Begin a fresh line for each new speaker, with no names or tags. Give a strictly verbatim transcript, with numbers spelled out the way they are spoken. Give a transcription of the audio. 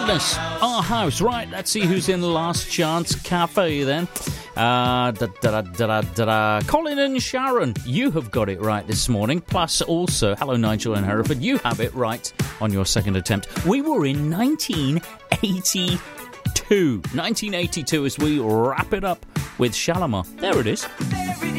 goodness. Our House. Right, let's see who's in Last Chance Cafe then. Uh, da, da, da, da, da, da. Colin and Sharon, you have got it right this morning. Plus also, hello Nigel and Hereford, you have it right on your second attempt. We were in nineteen eighty-two. nineteen eighty-two as we wrap it up with Shalimar. There it is.